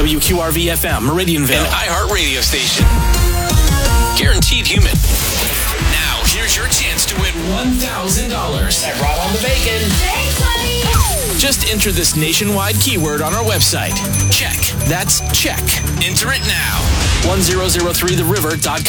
WQRV-FM, Meridianville. An iHeart radio station. Guaranteed human. Now, here's your chance to win $1,000. I brought on the bacon. Thanks, buddy. Just enter this nationwide keyword on our website. Check. That's check. Enter it now. 1003theriver.com.